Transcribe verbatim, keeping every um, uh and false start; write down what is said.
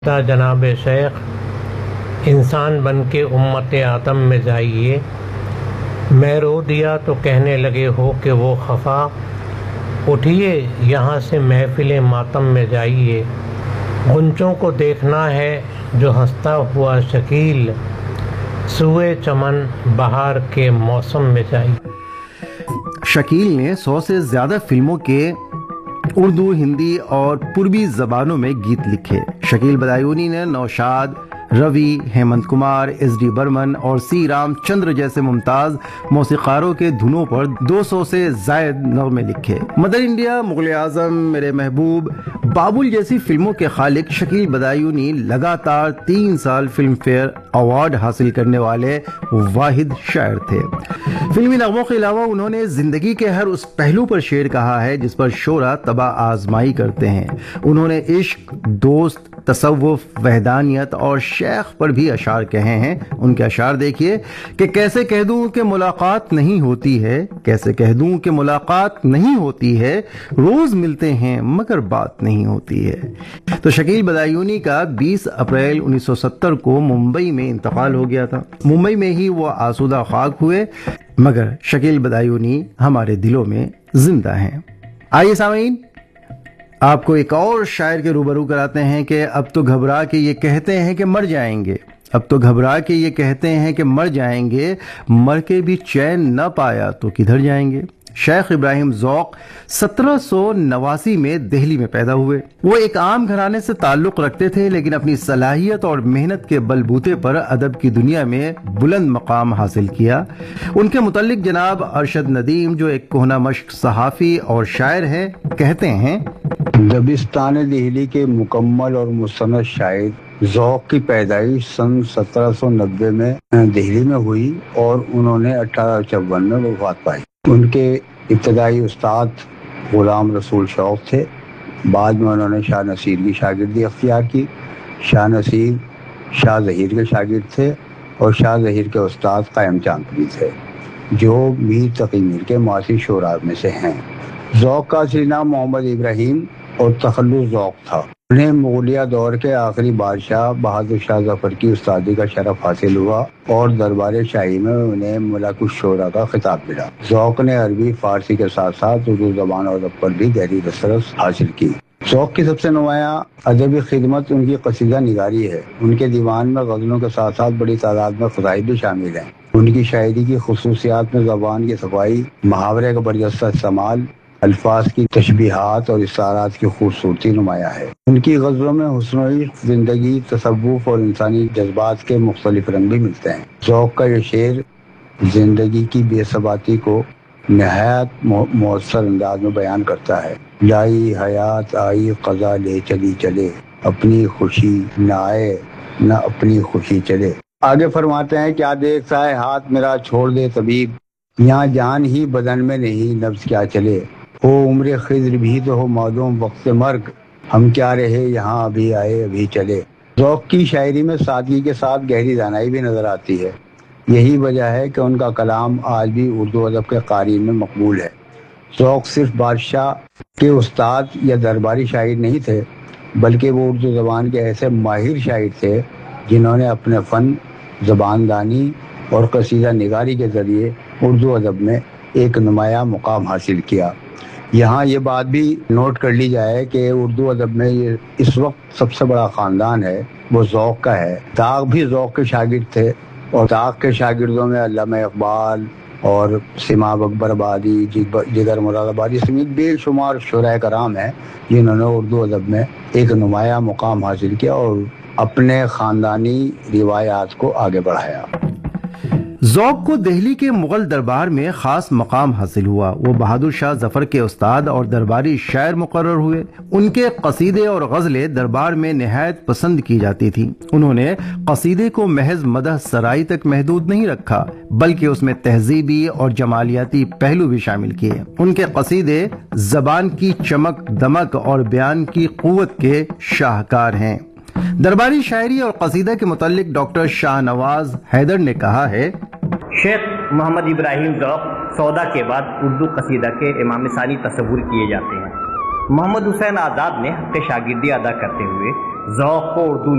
جناب شیخ انسان بن کے امت آدم میں جائیے، میں رو دیا تو کہنے لگے ہو کہ وہ خفا، اٹھیے یہاں سے محفل ماتم میں جائیے، غنچوں کو دیکھنا ہے جو ہنستا ہوا شکیل، سوئے چمن بہار کے موسم میں جائیے۔ شکیل نے سو سے زیادہ فلموں کے اردو، ہندی اور پربی زبانوں میں گیت لکھے۔ شکیل بدایونی نے نوشاد، روی، ہیمنت کمار، ایس ڈی برمن اور سی رام چندر جیسے ممتاز موسیقاروں کے دھنوں پر دو سو سے زائد نغمے لکھے۔ مدر انڈیا، مغل اعظم، میرے محبوب، بابل جیسی فلموں کے خالق شکیل بدایونی لگاتار تین سال فلم فیئر ایوارڈ حاصل کرنے والے واحد شاعر تھے۔ فلمی نغموں کے علاوہ انہوں نے زندگی کے ہر اس پہلو پر شعر کہا ہے جس پر شعراء طبع آزمائی کرتے ہیں۔ انہوں نے عشق، دوست، تصوف، وحدانیت اور شیخ پر بھی اشعار کہے ہیں۔ ان کے اشعار دیکھیے کہ کیسے کہہ دوں کہ ملاقات نہیں ہوتی ہے، کیسے کہہ دوں کہ ملاقات نہیں ہوتی ہے، روز ملتے ہیں مگر بات نہیں ہوتی ہے۔ تو شکیل بدایونی کا بیس اپریل انیس سو ستر کو ممبئی میں انتقال ہو گیا تھا۔ ممبئی میں ہی وہ آسودہ خاک ہوئے، مگر شکیل بدایونی ہمارے دلوں میں زندہ ہیں۔ آئیے سامعین، آپ کو ایک اور شاعر کے روبرو کراتے ہیں کہ اب تو گھبرا کے یہ کہتے ہیں کہ مر جائیں گے، اب تو گھبرا کے یہ کہتے ہیں کہ مر جائیں گے، مر کے بھی چین نہ پایا تو کدھر جائیں گے۔ شیخ ابراہیم ذوق سترہ سو نواسی میں دہلی میں پیدا ہوئے۔ وہ ایک عام گھرانے سے تعلق رکھتے تھے، لیکن اپنی صلاحیت اور محنت کے بل بوتے پر ادب کی دنیا میں بلند مقام حاصل کیا۔ ان کے متعلق جناب ارشد ندیم، جو ایک کہنہ مشق صحافی اور شاعر ہیں، کہتے ہیں: دبستان دہلی کے مکمل اور مستند شاعر ذوق کی پیدائش سن سترہ سو نبے میں دہلی میں ہوئی اور انہوں نے اٹھارہ سو چون میں وفات پائی۔ ان کے ابتدائی استاد غلام رسول شوق تھے۔ بعد میں انہوں نے شاہ نصیر کی شاگردی اختیار کی۔ شاہ نصیر شاہ ظہیر کے شاگرد تھے اور شاہ ظہیر کے استاد قائم چاند بھی تھے، جو میر تقی میر کے معاصر شعراء میں سے ہیں۔ ذوق کا اصلی نام محمد ابراہیم اور تخلص ذوق تھا۔ انہیں مغلیہ دور کے آخری بادشاہ بہادر شاہ ظفر کی استادی کا شرف حاصل ہوا اور دربار شاہی میں انہیں ملک الشعراء کا خطاب ملا۔ ذوق نے عربی، فارسی کے ساتھ ساتھ اردو زبان اور ادب پر بھی گہری دسترس حاصل کی۔ ذوق کی سب سے نمایاں ادبی خدمت ان کی قصیدہ نگاری ہے۔ ان کے دیوان میں غزلوں کے ساتھ ساتھ بڑی تعداد میں قصائد بھی شامل ہیں۔ ان کی شاعری کی خصوصیات میں زبان کی صفائی، محاورے کا برجستہ استعمال، الفاظ کی تشبیہات اور استعارات کی خوبصورتی نمایاں ہے۔ ان کی غزلوں میں حسن و عشق، زندگی، تصوف اور انسانی جذبات کے مختلف رنگ بھی ملتے ہیں۔ ذوق کا یہ شعر زندگی کی بے ثباتی کو نہایت مؤثر انداز میں بیان کرتا ہے۔ لائی حیات آئی قضا لے چلی چلے، اپنی خوشی نہ آئے نہ اپنی خوشی چلے۔ آگے فرماتے ہیں: کیا دیکھتا ہے ہاتھ میرا چھوڑ دے طبیب، یہاں جان ہی بدن میں نہیں نبض کیا چلے، ہو عمر خضر بھی تو ہو معلوم وقت مرگ، ہم کیا رہے یہاں ابھی آئے ابھی چلے۔ ذوق کی شاعری میں سادگی کے ساتھ گہری دانائی بھی نظر آتی ہے۔ یہی وجہ ہے کہ ان کا کلام آج بھی اردو ادب کے قارئین میں مقبول ہے۔ ذوق صرف بادشاہ کے استاد یا درباری شاعر نہیں تھے، بلکہ وہ اردو زبان کے ایسے ماہر شاعر تھے جنہوں نے اپنے فن، زبان دانی اور قصیدہ نگاری کے ذریعے اردو ادب میں ایک نمایاں مقام حاصل کیا۔ یہاں یہ بات بھی نوٹ کر لی جائے کہ اردو ادب میں یہ اس وقت سب سے بڑا خاندان ہے وہ ذوق کا ہے۔ داغ بھی ذوق کے شاگرد تھے اور داغ کے شاگردوں میں علامہ اقبال اور سماب اکبر آبادی، جگر مراد آبادی سمیت بے شمار شعراء کرام ہیں جنہوں نے اردو ادب میں ایک نمایاں مقام حاصل کیا اور اپنے خاندانی روایات کو آگے بڑھایا۔ ذوق کو دہلی کے مغل دربار میں خاص مقام حاصل ہوا۔ وہ بہادر شاہ ظفر کے استاد اور درباری شاعر مقرر ہوئے۔ ان کے قصیدے اور غزلیں دربار میں نہایت پسند کی جاتی تھیں۔ انہوں نے قصیدے کو محض مدح سرائی تک محدود نہیں رکھا، بلکہ اس میں تہذیبی اور جمالیاتی پہلو بھی شامل کیے۔ ان کے قصیدے زبان کی چمک دمک اور بیان کی قوت کے شاہکار ہیں۔ درباری شاعری اور قصیدہ کے متعلق ڈاکٹر شاہ نواز حیدر نے کہا ہے: شیخ محمد ابراہیم ذوق سودا کے بعد اردو قصیدہ کے امام ثانی تصور کیے جاتے ہیں۔ محمد حسین آزاد نے حق شاگردی ادا کرتے ہوئے ذوق کو اردو